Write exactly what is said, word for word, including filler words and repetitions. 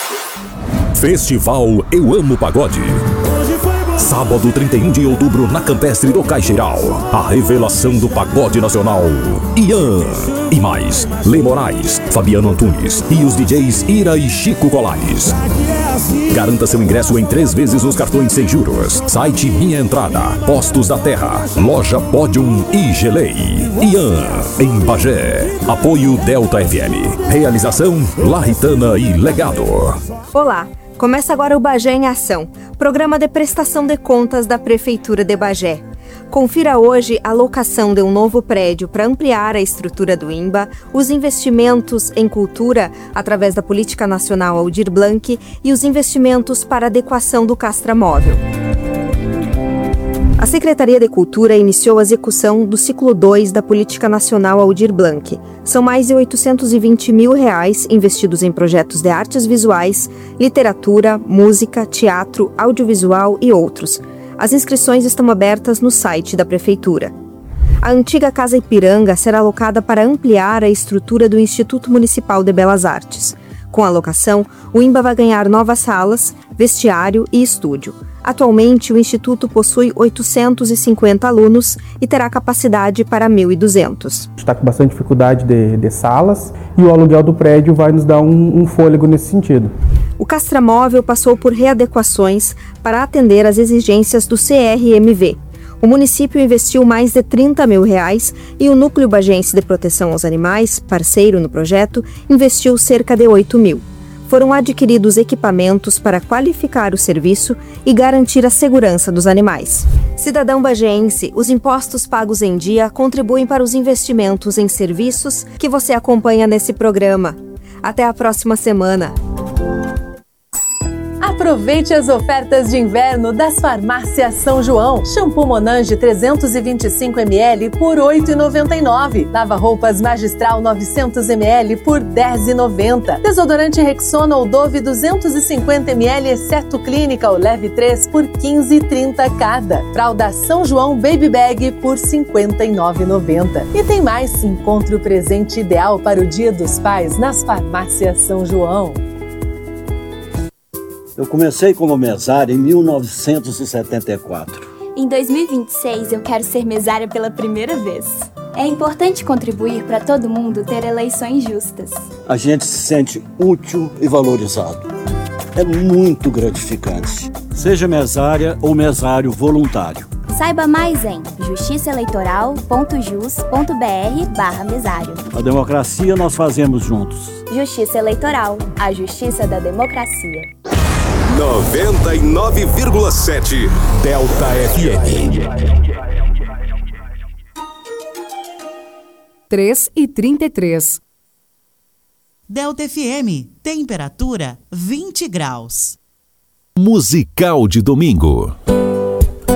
Festival Eu Amo Pagode. Sábado, trinta e um de outubro, na Campestre do Caixeiral. A revelação do pagode nacional. Ian. E mais, Lê Moraes, Fabiano Antunes e os D Js Ira e Chico Colares. Garanta seu ingresso em três vezes nos cartões sem juros. Site Minha Entrada, Postos da Terra, Loja Podium e Gelei. Ian, em Bagé. Apoio Delta F M. Realização Larritana e Legado. Olá. Começa agora o Bagé em Ação, programa de prestação de contas da Prefeitura de Bagé. Confira hoje a locação de um novo prédio para ampliar a estrutura do INBA, os investimentos em cultura através da Política Nacional Aldir Blanc e os investimentos para adequação do Castramóvel. A Secretaria de Cultura iniciou a execução do ciclo dois da Política Nacional Aldir Blanc. São mais de oitocentos e vinte mil reais investidos em projetos de artes visuais, literatura, música, teatro, audiovisual e outros. As inscrições estão abertas no site da Prefeitura. A antiga Casa Ipiranga será alocada para ampliar a estrutura do Instituto Municipal de Belas Artes. Com a locação, o INBA vai ganhar novas salas, vestiário e estúdio. Atualmente, o Instituto possui oitocentos e cinquenta alunos e terá capacidade para mil e duzentos. Está com bastante dificuldade de, de salas e o aluguel do prédio vai nos dar um, um fôlego nesse sentido. O Castramóvel passou por readequações para atender às exigências do C R M V. O município investiu mais de trinta mil reais e o Núcleo Bagense de Proteção aos Animais, parceiro no projeto, investiu cerca de oito mil. Foram adquiridos equipamentos para qualificar o serviço e garantir a segurança dos animais. Cidadão bagense, os impostos pagos em dia contribuem para os investimentos em serviços que você acompanha nesse programa. Até a próxima semana. Aproveite as ofertas de inverno das Farmácias São João. Shampoo Monange trezentos e vinte e cinco mililitros por oito reais e noventa e nove centavos. Lava-roupas Magistral novecentos mililitros por dez reais e noventa centavos. Desodorante Rexona ou Dove duzentos e cinquenta mililitros, exceto Clínica ou Leve três por quinze reais e trinta centavos cada. Fralda São João Baby Bag por cinquenta e nove reais e noventa centavos. E tem mais, encontre o presente ideal para o Dia dos Pais nas Farmácias São João. Eu comecei como mesária em mil novecentos e setenta e quatro. Em dois mil e vinte e seis, eu quero ser mesária pela primeira vez. É importante contribuir para todo mundo ter eleições justas. A gente se sente útil e valorizado. É muito gratificante. Seja mesária ou mesário voluntário. Saiba mais em justiçaeleitoral ponto jus ponto br barra mesário. A democracia nós fazemos juntos. Justiça Eleitoral, a justiça da democracia. noventa e nove vírgula sete Delta F M. três e trinta e três. Delta F M, temperatura vinte graus. Musical de domingo.